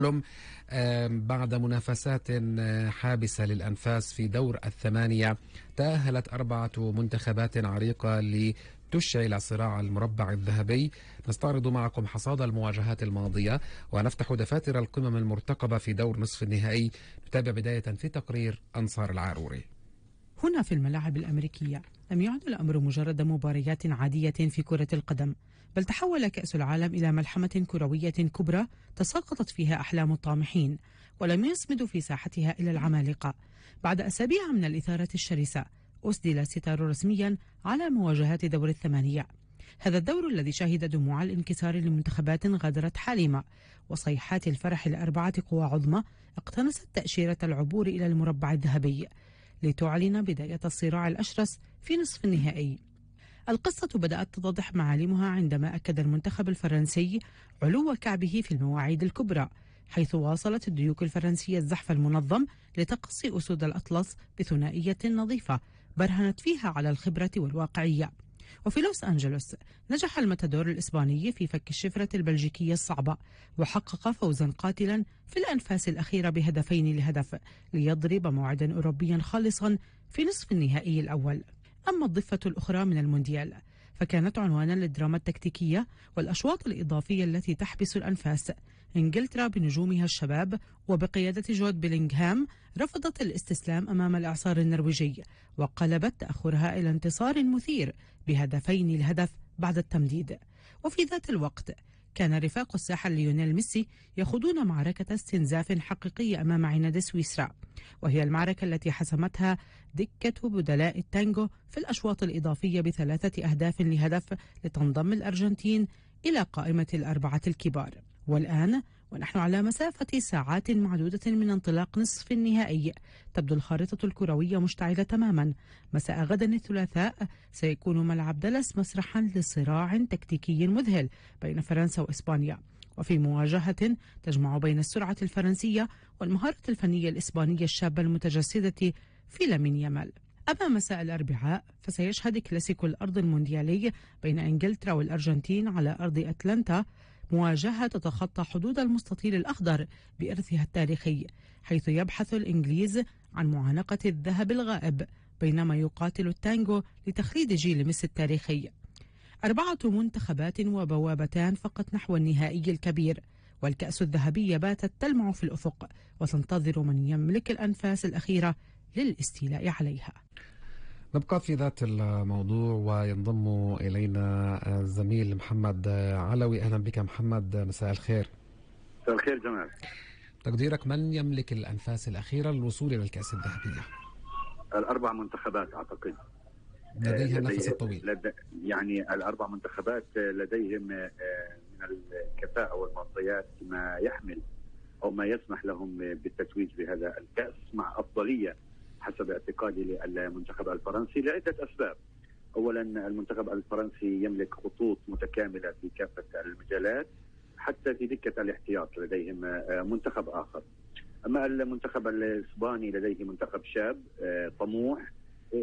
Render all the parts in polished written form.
بعد منافسات حابسة للأنفاس في دور الثمانية، تأهلت 4 منتخبات عريقة لتشعل صراع المربع الذهبي. نستعرض معكم حصاد المواجهات الماضية ونفتح دفاتر القمم المرتقبة في دور نصف النهائي. نتابع بداية في تقرير أنصار العاروري. هنا في الملاعب الأمريكية لم يعد الأمر مجرد مباريات عادية في كرة القدم، بل تحول كأس العالم إلى ملحمة كروية كبرى تساقطت فيها أحلام الطامحين، ولم يصمد في ساحتها إلا العمالقة. بعد أسابيع من الإثارة الشرسة أسدل الستار رسميا على مواجهات دور الثمانية، هذا الدور الذي شهد دموع الانكسار لمنتخبات غادرت حالمة وصيحات الفرح ل4 قوى عظمى اقتنصت تأشيرة العبور إلى المربع الذهبي لتعلن بداية الصراع الأشرس في نصف النهائي. القصة بدأت تتضح معالمها عندما أكد المنتخب الفرنسي علو كعبه في المواعيد الكبرى، حيث واصلت الديوك الفرنسية الزحف المنظم لتقصي أسود الأطلس بثنائية نظيفة برهنت فيها على الخبرة والواقعية. وفي لوس أنجلوس نجح المتدور الإسباني في فك الشفرة البلجيكية الصعبة وحقق فوزا قاتلا في الأنفاس الأخيرة ب2 لهدف ليضرب موعدا أوروبيا خالصا في نصف النهائي الأول. أما الضفة الأخرى من المونديال فكانت عنوانا للدراما التكتيكية والأشواط الإضافية التي تحبس الأنفاس. إنجلترا بنجومها الشباب وبقيادة جود بيلينغهام رفضت الاستسلام أمام الإعصار النرويجي وقلبت تأخرها إلى انتصار مثير ب2 لهدف بعد التمديد. وفي ذات الوقت كان رفاق الساحة ليونيل ميسي يخوضون معركة استنزاف حقيقية أمام عناد سويسرا، وهي المعركة التي حسمتها دكة بدلاء التانجو في الأشواط الإضافية ب3 أهداف لهدف لتنضم الأرجنتين إلى قائمة ال4 الكبار. والآن ونحن على مسافة ساعات معدودة من انطلاق نصف النهائي تبدو الخارطة الكروية مشتعلة تماما. مساء غدا الثلاثاء سيكون ملعب دالاس مسرحا لصراع تكتيكي مذهل بين فرنسا وإسبانيا، وفي مواجهة تجمع بين السرعة الفرنسية والمهارة الفنية الإسبانية الشابة المتجسدة في لامين يامال. أما مساء الأربعاء فسيشهد كلاسيكو الأرض المونديالي بين إنجلترا والأرجنتين على أرض أتلانتا، مواجهة تتخطى حدود المستطيل الأخضر بإرثها التاريخي، حيث يبحث الإنجليز عن معانقة الذهب الغائب بينما يقاتل التانجو لتخليد جيل ميسي التاريخي. 4 منتخبات وبوابتان فقط نحو النهائي الكبير، والكأس الذهبية باتت تلمع في الأفق وتنتظر من يملك الأنفاس الأخيرة للاستيلاء عليها. نبقى في ذات الموضوع وينضم إلينا الزميل محمد علوي. أهلا بك محمد، مساء الخير. مساء الخير جمال. تقديرك من يملك الأنفاس الأخيرة للوصول إلى الكأس الذهبية؟ ال4 منتخبات أعتقد لديها النفس الطويل. يعني ال4 منتخبات لديهم من الكفاءة والمعطيات ما يحمل أو ما يسمح لهم بالتتويج بهذا الكأس، مع أفضلية حسب اعتقادي للمنتخب الفرنسي لعدة أسباب. أولا، المنتخب الفرنسي يملك خطوط متكاملة في كافة المجالات، حتى في دكة الاحتياط لديهم منتخب آخر. أما المنتخب الإسباني لديه منتخب شاب طموح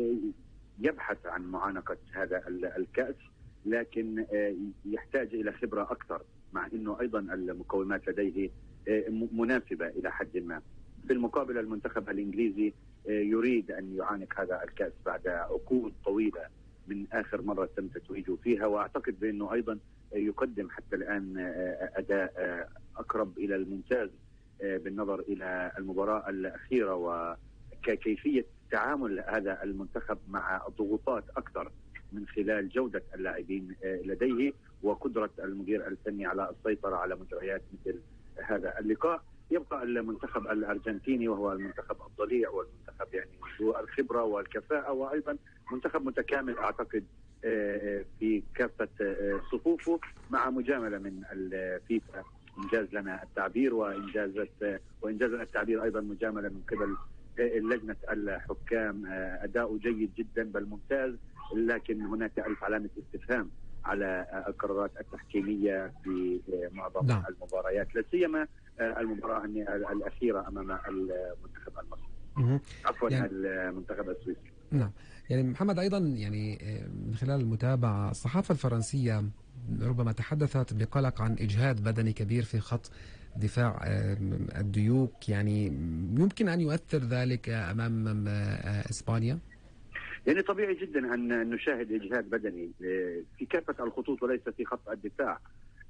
يبحث عن معانقة هذا الكأس، لكن يحتاج إلى خبرة أكثر، مع أنه أيضا المقومات لديه مناسبة إلى حد ما. بالمقابل المنتخب الإنجليزي يريد أن يعانق هذا الكأس بعد عقود طويلة من آخر مرة تم تتويجه فيها، وأعتقد بأنه أيضا يقدم حتى الآن أداء أقرب إلى الممتاز بالنظر إلى المباراة الأخيرة وكيفية تعامل هذا المنتخب مع ضغوطات أكثر من خلال جودة اللاعبين لديه وقدرة المدير الفني على السيطرة على مجريات مثل هذا اللقاء. يبقى المنتخب الأرجنتيني وهو المنتخب الضليع والمنتخب يعني ذو الخبرة والكفاءة، وأيضا منتخب متكامل أعتقد في كافة صفوفه، مع مجاملة من الفيفا إنجاز لنا التعبير وإنجاز التعبير أيضا مجاملة من قبل لجنة الحكام. أداء جيد جدا بل ممتاز، لكن هناك ألف علامة استفهام على القرارات التحكيمية في معظم المباريات، لا سيما المباراة الأخيرة أمام المنتخب المصري عفوا المنتخب السويسري. نعم، يعني محمد أيضا يعني من خلال المتابعة الصحافة الفرنسية ربما تحدثت بقلق عن إجهاد بدني كبير في خط دفاع الديوك، يعني يمكن أن يؤثر ذلك أمام إسبانيا؟ يعني طبيعي جدا أن نشاهد إجهاد بدني في كافة الخطوط وليس في خط الدفاع.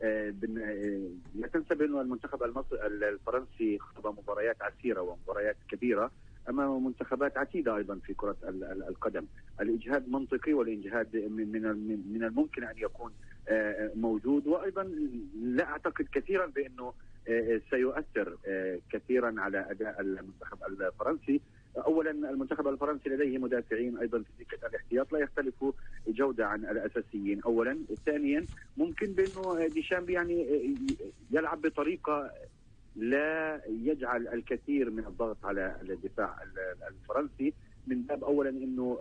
لا تنسى بأن المنتخب الفرنسي خاض مباريات عسيرة ومباريات كبيرة أمام منتخبات عتيدة أيضا في كرة القدم. الإجهاد منطقي، والإجهاد من الممكن أن يكون موجود، وأيضا لا أعتقد كثيرا بأنه سيؤثر كثيرا على أداء المنتخب الفرنسي. اولا المنتخب الفرنسي لديه مدافعين ايضا في دكه الاحتياط لا يختلفوا جوده عن الاساسيين اولا. ثانيا ممكن بانه ديشامب يعني يلعب بطريقه لا يجعل الكثير من الضغط على الدفاع الفرنسي، من باب اولا انه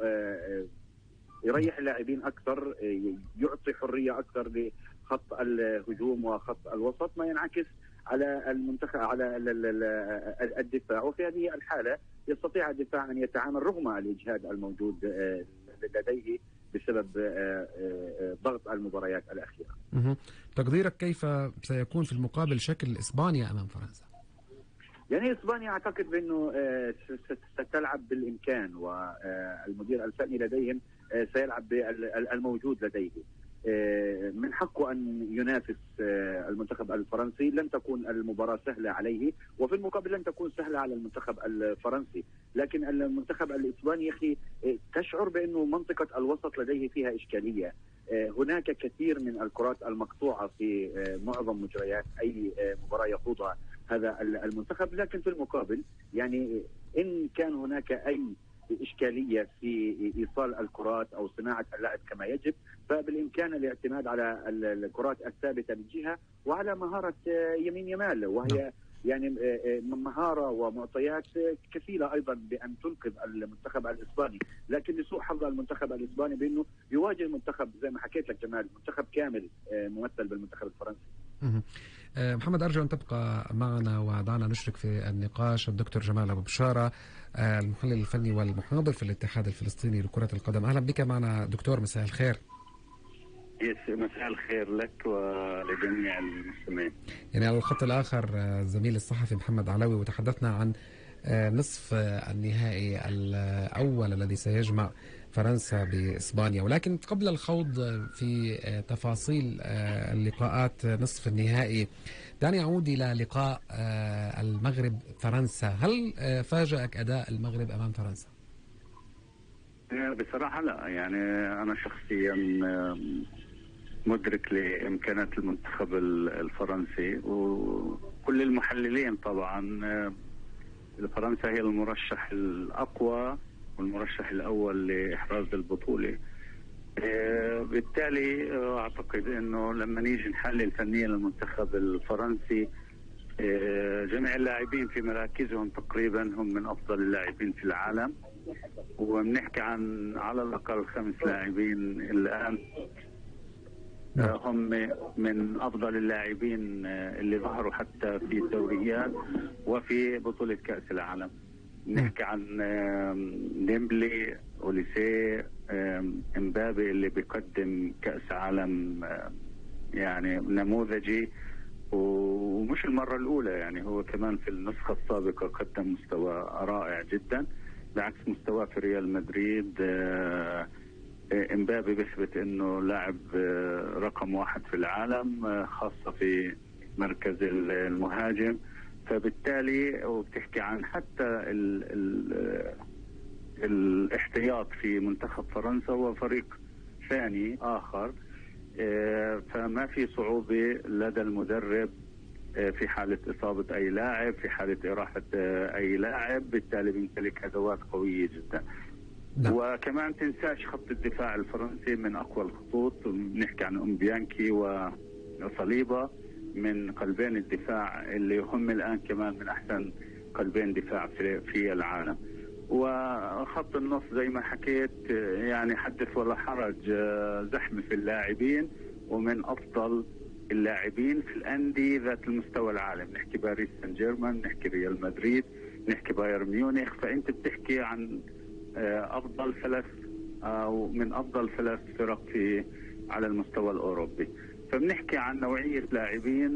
يريح اللاعبين اكثر، يعطي حريه اكثر لخط الهجوم وخط الوسط، ما ينعكس على المنتخب على الدفاع. وفي هذه الحاله يستطيع الدفاع ان يتعامل رغم الاجهاد الموجود لديه بسبب ضغط المباريات الاخيره. تقديرك كيف سيكون في المقابل شكل اسبانيا امام فرنسا؟ يعني اسبانيا اعتقد بانه ستلعب بالامكان، والمدير الفني لديهم سيلعب بالموجود لديه. من حقه أن ينافس المنتخب الفرنسي. لن تكون المباراة سهلة عليه، وفي المقابل لن تكون سهلة على المنتخب الفرنسي. لكن المنتخب الإسباني يا أخي تشعر بأنه منطقة الوسط لديه فيها إشكالية. هناك كثير من الكرات المقطوعة في معظم مجريات أي مباراة يخوضها هذا المنتخب. لكن في المقابل يعني إن كان هناك أي إشكالية في إيصال الكرات أو صناعة اللعب كما يجب، فبالإمكان الاعتماد على الكرات الثابتة من جهة، وعلى مهارة يمين يمال، وهي يعني مهارة ومعطيات كفيلة أيضا بأن تنقذ المنتخب الإسباني. لكن لسوء حظ المنتخب الإسباني بأنه يواجه منتخب زي ما حكيت لك جمال، منتخب كامل ممثل بالمنتخب الفرنسي. محمد، أرجو أن تبقى معنا ودعنا نشرك في النقاش الدكتور جمال أبو بشارة، المحلل الفني والمحاضر في الاتحاد الفلسطيني لكرة القدم. أهلا بك معنا دكتور، مساء الخير. مساء الخير لك ولجميع المستمعين. يعني على الخط الآخر زميل الصحفي محمد علوي، وتحدثنا عن نصف النهائي الأول الذي سيجمع فرنسا بإسبانيا. ولكن قبل الخوض في تفاصيل اللقاءات نصف النهائي، دعني أعود إلى لقاء المغرب فرنسا. هل فاجأك أداء المغرب أمام فرنسا؟ بصراحة لا، يعني أنا شخصيا مدرك لإمكانات المنتخب الفرنسي، وكل المحللين طبعا فرنسا هي المرشح الأقوى والمرشح الأول لإحراز البطولة. بالتالي أعتقد أنه لما نيجي نحلل فنيا للمنتخب الفرنسي، جميع اللاعبين في مراكزهم تقريبا هم من أفضل اللاعبين في العالم، وبنحكي عن على الأقل 5 لاعبين الآن هم من أفضل اللاعبين اللي ظهروا حتى في الدوريات وفي بطولة كأس العالم. نحكي عن ديمبلي، أوليسيه، امبابي اللي بيقدم كأس عالم يعني نموذجي، ومش المرة الأولى، يعني هو كمان في النسخة السابقة قدم مستوى رائع جدا بعكس مستواه في ريال مدريد. امبابي بيثبت انه لاعب رقم 1 في العالم، خاصة في مركز المهاجم. فبالتالي وبتحكي عن حتى الاحتياط في منتخب فرنسا هو فريق ثاني آخر، فما في صعوبة لدى المدرب في حالة إصابة أي لاعب، في حالة إراحة أي لاعب. بالتالي بيمتلك أدوات قوية جدا. وكمان تنساش خط الدفاع الفرنسي من أقوى الخطوط، بنحكي عن أمبيانكي وصليبة من قلبين الدفاع اللي هم الآن كمان من أحسن قلبين دفاع في العالم. وخط النص زي ما حكيت يعني حدث ولا حرج، زحمة في اللاعبين ومن أفضل اللاعبين في الأندية ذات المستوى العالم. نحكي باريس سان جيرمان، نحكي ريال مدريد، نحكي بايرن ميونخ. فأنت بتحكي عن أفضل 3 أو من أفضل 3 فرق على المستوى الأوروبي. فبنحكي عن نوعية لاعبين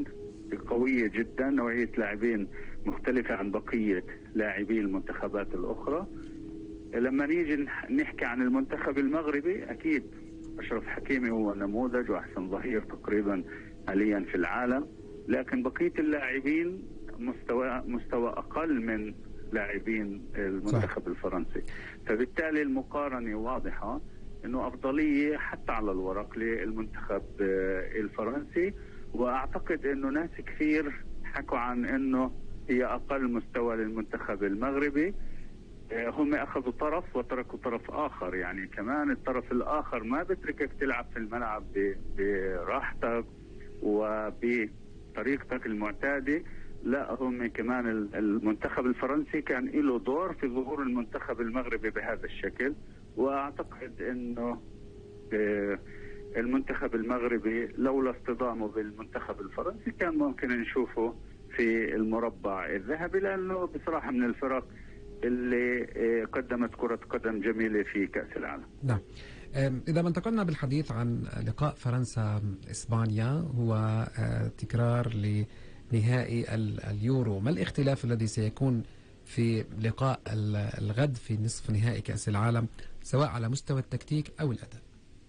قوية جدا، نوعية لاعبين مختلفة عن بقية لاعبي المنتخبات الأخرى. لما نيجي نحكي عن المنتخب المغربي، أكيد أشرف حكيمي هو نموذج وأحسن ظهير تقريبا حاليا في العالم، لكن بقية اللاعبين مستوى أقل من لاعبين المنتخب الفرنسي. فبالتالي المقارنة واضحة أنه أفضلية حتى على الورق للمنتخب الفرنسي. وأعتقد أنه ناس كثير حكوا عن أنه هي أقل مستوى للمنتخب المغربي. هم أخذوا طرف وتركوا طرف آخر، يعني كمان الطرف الآخر ما بتركك تلعب في الملعب براحتك وبطريقتك المعتادة. لا، هم كمان المنتخب الفرنسي كان له دور في ظهور المنتخب المغربي بهذا الشكل. وأعتقد أنه المنتخب المغربي لولا اصطدامه بالمنتخب الفرنسي كان ممكن نشوفه في المربع الذهبي، لأنه بصراحة من الفرق اللي قدمت كرة قدم جميلة في كأس العالم. نعم. إذا ما انتقلنا بالحديث عن لقاء فرنسا-إسبانيا، هو تكرار لنهائي اليورو، ما الاختلاف الذي سيكون في لقاء الغد في نصف نهائي كأس العالم سواء على مستوى التكتيك أو الأداء؟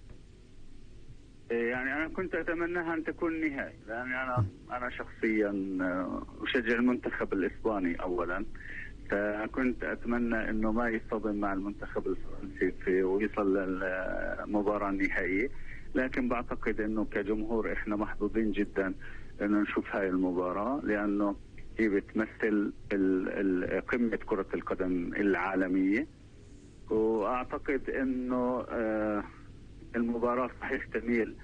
يعني أنا كنت أتمناها أن تكون نهائي، لأن أنا شخصيا أشجع المنتخب الإسباني أولا، فكنت أتمنى أنه ما يصطدم مع المنتخب الفرنسي ويصل للمباراة النهائية. لكن بعتقد أنه كجمهور إحنا محظوظين جدا أنه نشوف هاي المباراة، لأنه هي بتمثل قمة كرة القدم العالمية. وأعتقد أنه المباراة صحيح تميل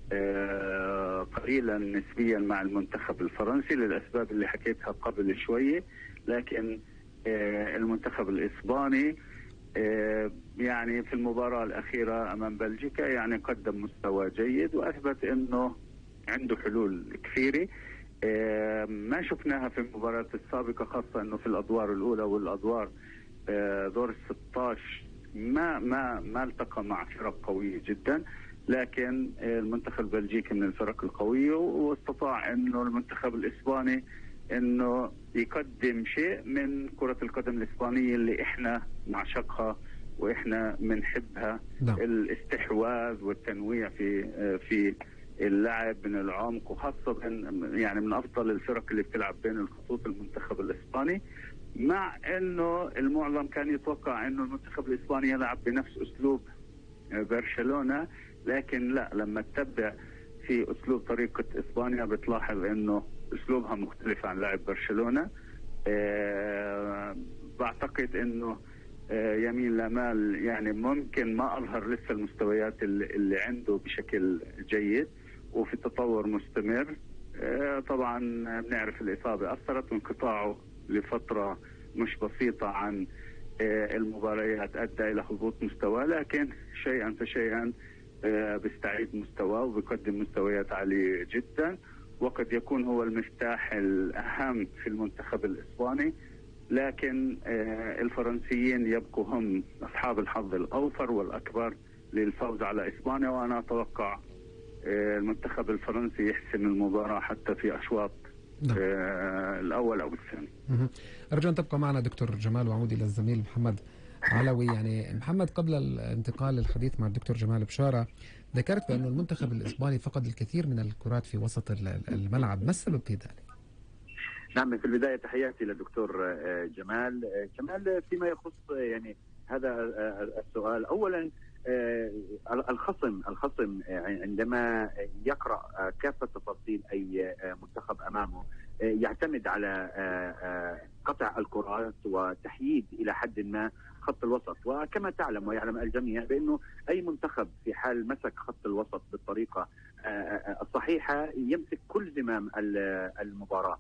قليلا نسبيا مع المنتخب الفرنسي للأسباب اللي حكيتها قبل شوية، لكن المنتخب الإسباني يعني في المباراة الأخيرة أمام بلجيكا يعني قدم مستوى جيد وأثبت أنه عنده حلول كثيرة ما شفناها في المباريات السابقة، خاصة أنه في الأدوار الأولى والأدوار دور 16 ما التقى مع فرق قوية جدا. لكن المنتخب البلجيكي من الفرق القوية، واستطاع أنه المنتخب الإسباني أنه يقدم شيء من كرة القدم الإسبانية اللي إحنا نعشقها وإحنا بنحبها. نعم. الاستحواذ والتنويع في اللعب من العمق، وخاصة يعني من أفضل الفرق اللي بتلعب بين الخطوط المنتخب الإسباني. مع أنه المعظم كان يتوقع أنه المنتخب الإسباني يلعب بنفس أسلوب برشلونة، لكن لا، لما تتبع في أسلوب طريقة إسبانيا بتلاحظ أنه أسلوبها مختلف عن لعب برشلونة. بعتقد أنه يمين لامال يعني ممكن ما أظهر لسه المستويات اللي عنده بشكل جيد وفي تطور مستمر. طبعا بنعرف الإصابة أثرت، وانقطاعه لفترة مش بسيطة عن المباريات أدى إلى هبوط مستوى، لكن شيئا فشيئا بيستعيد مستواه وبيقدم مستويات عالية جدا، وقد يكون هو المفتاح الأهم في المنتخب الإسباني. لكن الفرنسيين يبقوا هم أصحاب الحظ الأوفر والأكبر للفوز على إسبانيا، وأنا أتوقع المنتخب الفرنسي يحسم المباراة حتى في أشواط الأول أو الثاني. أرجو أن تبقى معنا دكتور جمال، وأعود إلى الزميل محمد علوي. يعني محمد، قبل الانتقال للحديث مع الدكتور جمال بشارة، ذكرت بأن المنتخب الإسباني فقد الكثير من الكرات في وسط الملعب، ما السبب في ذلك؟ نعم، في البداية تحياتي للدكتور جمال. كمال فيما يخص يعني هذا السؤال، أولا الخصم عندما يقرأ كافة تفاصيل أي منتخب أمامه يعتمد على قطع الكرات وتحييد إلى حد ما خط الوسط. وكما تعلم ويعلم الجميع بأنه أي منتخب في حال مسك خط الوسط بالطريقة الصحيحة يمسك كل زمام المباراة.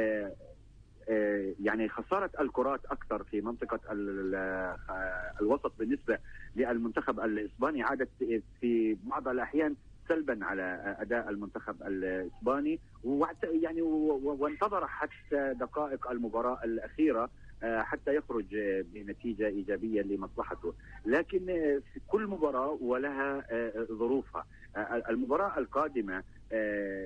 يعني خسارة الكرات أكثر في منطقة الوسط بالنسبة للمنتخب الإسباني عادت في بعض الأحيان سلبا على أداء المنتخب الإسباني، يعني وانتظر حتى دقائق المباراة الأخيرة حتى يخرج بنتيجة إيجابية لمصلحته. لكن في كل مباراة ولها ظروفها. المباراة القادمة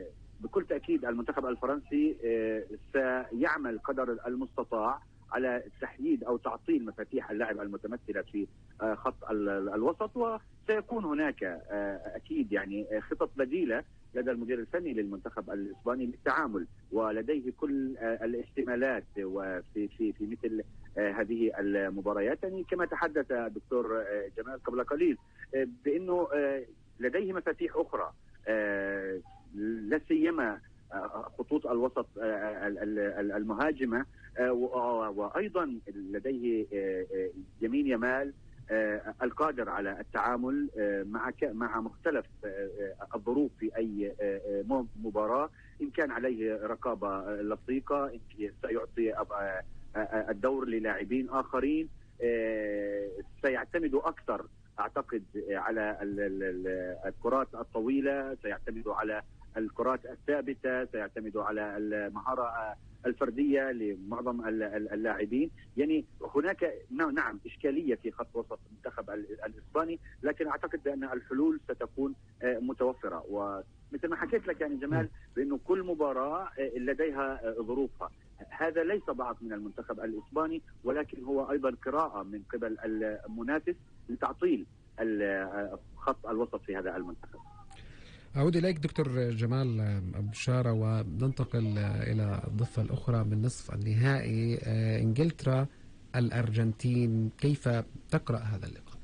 بكل تأكيد المنتخب الفرنسي سيعمل قدر المستطاع على تحديد أو تعطيل مفاتيح اللعب المتمثلة في خط الوسط، وسيكون هناك أكيد يعني خطط بديلة لدى المدير الفني للمنتخب الإسباني للتعامل، ولديه كل الاحتمالات وفي في مثل هذه المباريات. يعني كما تحدث الدكتور جمال قبل قليل بأنه لديه مفاتيح أخرى لا سيما خطوط الوسط المهاجمة، وأيضا لديه يمين يمال القادر على التعامل مع مختلف الظروف في أي مباراة، إن كان عليه رقابة لصيقة سيعطي الدور للاعبين آخرين، سيعتمد أكثر أعتقد على الكرات الطويلة، سيعتمد على الكرات الثابتة، سيعتمد على المهارة الفردية لمعظم اللاعبين. يعني هناك نعم إشكالية في خط وسط المنتخب الإسباني، لكن أعتقد بأن الحلول ستكون متوفرة. ومثل ما حكيت لك يعني جمال بأنه كل مباراة لديها ظروفها، هذا ليس ضعف من المنتخب الإسباني، ولكن هو أيضا قراءة من قبل المنافس لتعطيل خط الوسط في هذا المنتخب. أعود إليك دكتور جمال أبو بشارة، وننتقل إلى الضفة الأخرى من نصف النهائي، إنجلترا الأرجنتين. كيف تقرأ هذا اللقاء؟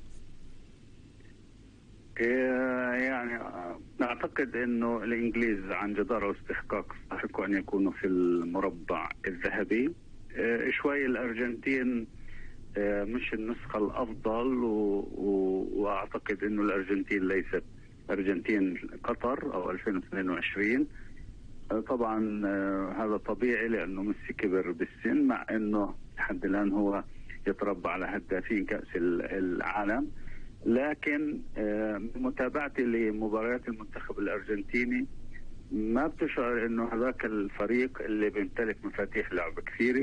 يعني أعتقد أنه الإنجليز عن جدارة واستحقاق يستحقوا أن يكونوا في المربع الذهبي. شوي الأرجنتين مش النسخة الأفضل، وأعتقد أنه الأرجنتين ليست أرجنتين قطر أو 2022. طبعا هذا طبيعي لأنه ميسي كبر بالسن، مع أنه لحد الآن هو يتربى على هدافين كأس العالم. لكن متابعتي لمباريات المنتخب الأرجنتيني ما بتشعر أنه هذاك الفريق اللي بيمتلك مفاتيح لعب كثيرة.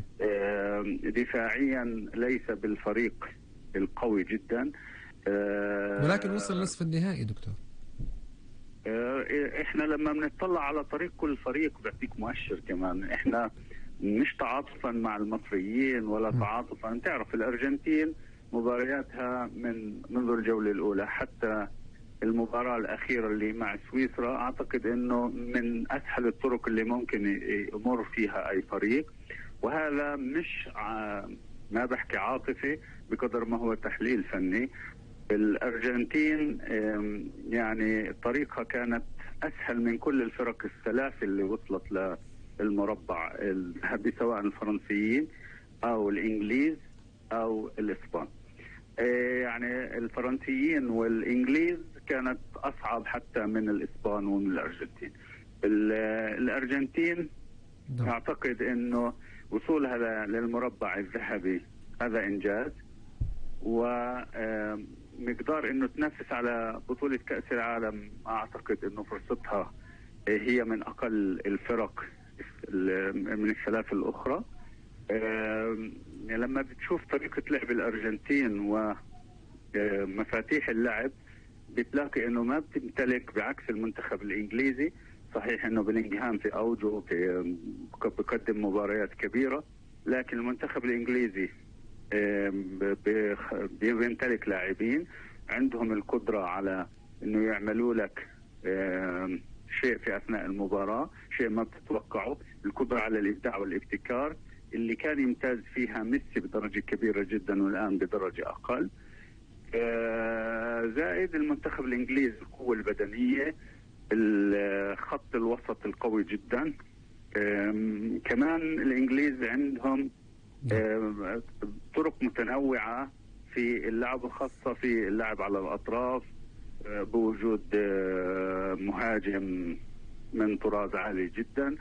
دفاعيا ليس بالفريق القوي جدا، ولكن وصل نصف النهائي دكتور. احنا لما بنطلع على طريق كل فريق بيعطيك مؤشر كمان. احنا مش تعاطفا مع المصريين ولا تعاطفا، تعرف الأرجنتين مبارياتها منذ الجولة الأولى حتى المباراة الأخيرة اللي مع سويسرا أعتقد أنه من أسهل الطرق اللي ممكن يمر فيها أي فريق. وهذا مش ما بحكي عاطفي بقدر ما هو تحليل فني. الأرجنتين يعني طريقها كانت أسهل من كل الفرق الثلاث اللي وصلت للمربع الذهبي، سواء الفرنسيين أو الإنجليز أو الإسبان. يعني الفرنسيين والإنجليز كانت أصعب حتى من الإسبان ومن الأرجنتين. الأرجنتين أعتقد أنه وصولها للمربع الذهبي هذا إنجاز، ومقدار أنه تنافس على بطولة كأس العالم أعتقد أنه فرصتها هي من أقل الفرق من الثلاث الأخرى. لما بتشوف طريقة لعب الأرجنتين ومفاتيح اللعب بتلاقي أنه ما بتمتلك، بعكس المنتخب الإنجليزي. صحيح أنه بلينغهام في أوجه بقدم مباريات كبيرة، لكن المنتخب الإنجليزي بيمتلك لاعبين عندهم القدرة على أنه يعملوا لك شيء في أثناء المباراة، شيء ما بتتوقعه، القدرة على الإبداع والابتكار اللي كان يمتاز فيها ميسي بدرجة كبيرة جدا والآن بدرجة أقل. زائد المنتخب الإنجليزي القوة البدنية، الخط الوسط القوي جدا. كمان الإنجليز عندهم طرق متنوعة في اللعب، خاصة في اللعب على الأطراف بوجود مهاجم من طراز عالي جدا،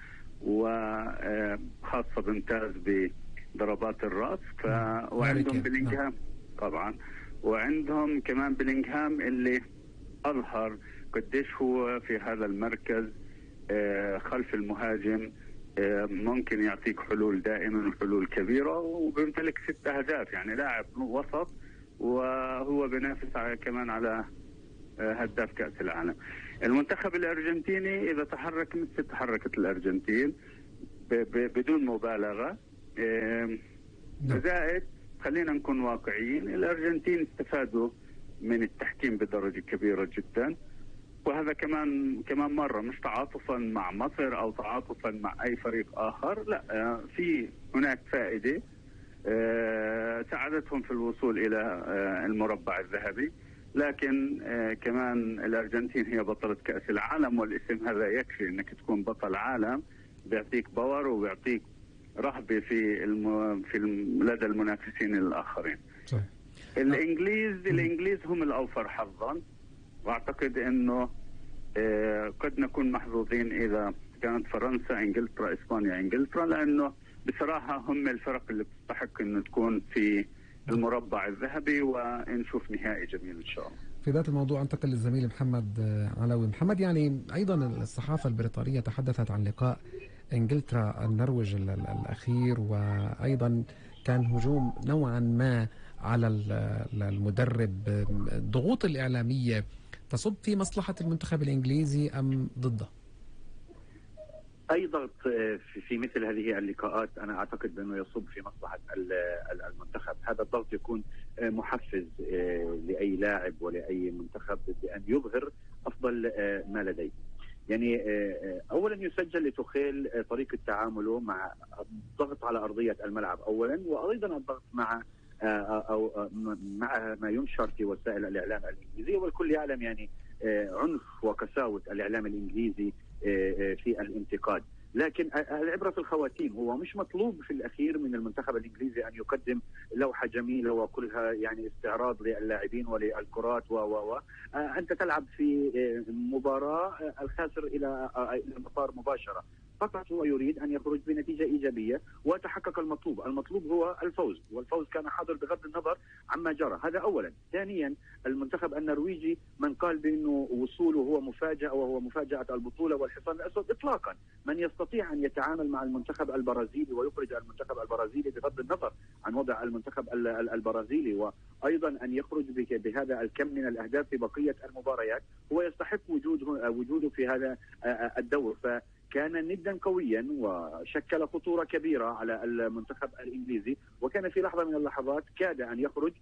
وخاصة بامتاز بضربات الرأس. وعندهم بلينغهام طبعا، وعندهم كمان بلينغهام اللي أظهر قديش هو في هذا المركز خلف المهاجم ممكن يعطيك حلول دائما وحلول كبيرة، وبيمتلك 6 أهداف. يعني لاعب وسط وهو بينافس كمان على هداف كأس العالم. المنتخب الأرجنتيني إذا تحرك مثل تحركت الأرجنتين بدون مبالغة. زائد خلينا نكون واقعيين، الأرجنتين استفادوا من التحكيم بدرجة كبيرة جدا، وهذا كمان مرة مش تعاطفا مع مصر أو تعاطفا مع أي فريق آخر، لا، في هناك فائدة ساعدتهم في الوصول إلى المربع الذهبي. لكن كمان الأرجنتين هي بطلة كأس العالم، والاسم هذا يكفي انك تكون بطل عالم، بيعطيك باور وبيعطيك رهبة في لدى المنافسين الآخرين. صحيح. الإنجليز هم الأوفر حظا، واعتقد انه قد نكون محظوظين اذا كانت فرنسا، انجلترا، اسبانيا، انجلترا، لانه بصراحة هم الفرق اللي بتستحق انه تكون في المربع الذهبي ونشوف نهائي جميل ان شاء الله. في ذات الموضوع انتقل للزميل محمد علوي. محمد، يعني ايضا الصحافة البريطانية تحدثت عن لقاء انجلترا النرويج الاخير، وايضا كان هجوم نوعا ما على المدرب. الضغوط الإعلامية تصب في مصلحة المنتخب الإنجليزي أم ضده؟ أي ضغط في مثل هذه اللقاءات أنا أعتقد بأنه يصب في مصلحة المنتخب. هذا الضغط يكون محفز لأي لاعب ولأي منتخب بأن يظهر أفضل ما لديه. يعني أولا يسجل لتخيل طريقة تعامله مع الضغط على أرضية الملعب أولا، وأيضا الضغط مع ما ينشر في وسائل الإعلام الإنجليزية، والكل يعلم يعني عنف وقساوة الإعلام الإنجليزي في الانتقاد. لكن العبرة في الخواتيم. هو مش مطلوب في الأخير من المنتخب الإنجليزي أن يقدم لوحة جميلة وكلها يعني استعراض للاعبين وللكرات أنت تلعب في مباراة الخاسر إلى المطار مباشرة. فقط هو يريد أن يخرج بنتيجة إيجابية وتحقق المطلوب هو الفوز، والفوز كان حاضر بغض النظر عما جرى. هذا أولا. ثانيا، المنتخب النرويجي من قال بأنه وصوله هو مفاجأة وهو مفاجأة البطولة والحصان الأسود، إطلاقا. من يستطيع أن يتعامل مع المنتخب البرازيلي ويخرج المنتخب البرازيلي بغض النظر عن وضع المنتخب البرازيلي، وأيضا أن يخرج بهذا الكم من الأهداف في بقية المباريات، هو يستحق وجوده في هذا الدور. كان ندا قويا وشكل خطورة كبيرة على المنتخب الإنجليزي، وكان في لحظة من اللحظات كاد أن يخرج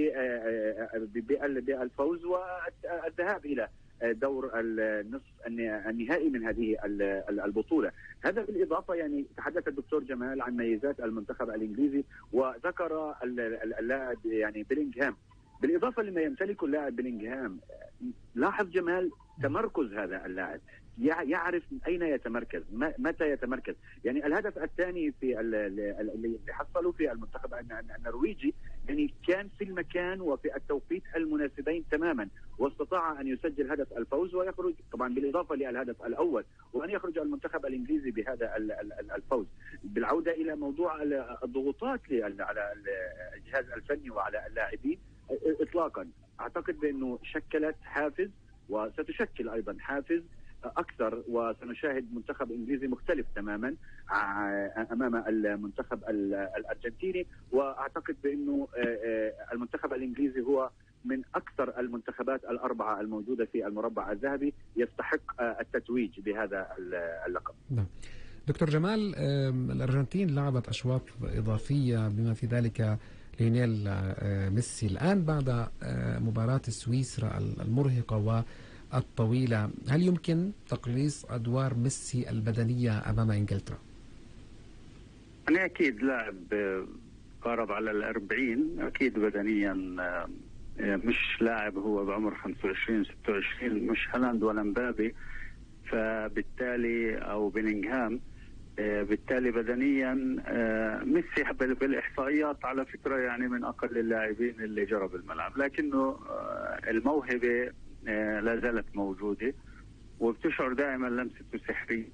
بالفوز والذهاب إلى دور النصف النهائي من هذه البطولة. هذا بالإضافة يعني تحدث الدكتور جمال عن ميزات المنتخب الإنجليزي وذكر اللاعب يعني بيلينغهام. بالإضافة لما يمتلكه اللاعب بيلينغهام، لاحظ جمال تمركز هذا اللاعب، يعرف أين يتمركز، متى يتمركز. يعني الهدف الثاني في اللي حصلوا في المنتخب النرويجي يعني كان في المكان وفي التوقيت المناسبين تماما، واستطاع أن يسجل هدف الفوز ويخرج طبعا بالإضافة للهدف الأول، وأن يخرج المنتخب الإنجليزي بهذا الفوز. بالعودة إلى موضوع الضغوطات على الجهاز الفني وعلى اللاعبين، إطلاقا أعتقد بأنه شكلت حافز وستشكل أيضا حافز أكثر، وسنشاهد منتخب إنجليزي مختلف تماما أمام المنتخب الأرجنتيني. وأعتقد بأنه المنتخب الإنجليزي هو من أكثر المنتخبات الأربعة الموجودة في المربع الذهبي يستحق التتويج بهذا اللقب. نعم. دكتور جمال، الأرجنتين لعبت أشواط إضافية بما في ذلك ليونيل ميسي. الآن بعد مباراة سويسرا المرهقة والطويلة، هل يمكن تقليص أدوار ميسي البدنية أمام إنجلترا؟ أنا أكيد لاعب قارب على 40، أكيد بدنيا مش لاعب هو بعمر 25 26، مش هالاند ولا مبابي، فبالتالي أو بيلينغهام، بالتالي بدنيا ميسي بالإحصائيات على فكرة يعني من أقل اللاعبين اللي جرى بالملعب، لكنه الموهبة لا زالت موجودة وبتشعر دائما لمسته سحرية،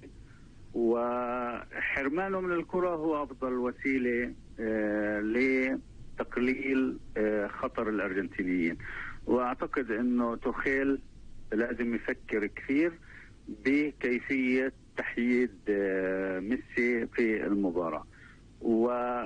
وحرمانه من الكرة هو أفضل وسيلة لتقليل خطر الأرجنتينيين. وأعتقد أنه توخيل لازم يفكر كثير بكيفية تحييد ميسي في المباراة،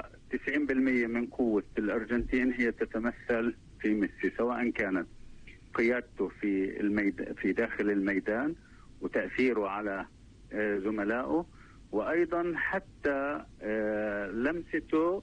و90% من قوة الأرجنتين هي تتمثل في ميسي، سواء كانت قيادته في داخل الميدان وتأثيره على زملائه، وأيضا حتى لمسته